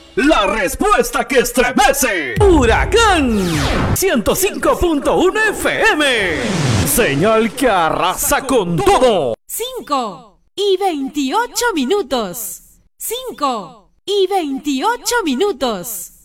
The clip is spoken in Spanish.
La respuesta que estremece. Huracán 105.1 FM. Señal que arrasa con todo. 5:28. 5:28.